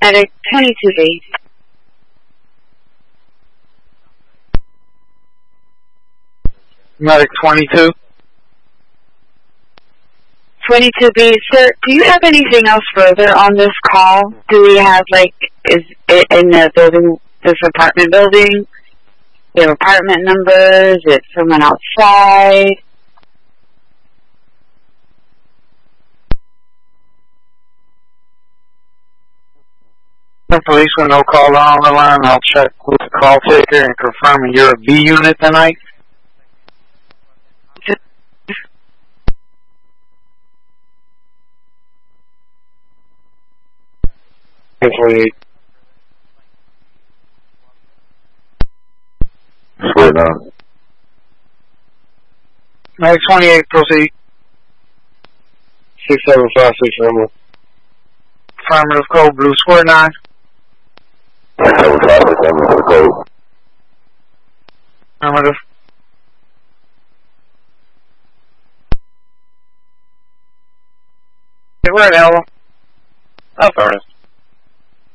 Medic 22B. Medic 22. 22B, sir, do you have anything else further on this call? Do we have, like, is it in the building, this apartment building? We have apartment numbers? Is it someone outside? The police with no caller on the line. I'll check with the call taker and confirm you're a B unit tonight. Hopefully. Swear down. Medic 28, proceed. 675-6 Affirmative code blue square 9. 675 for code. Affirmative. Hey, we're at Ella. Affirmative.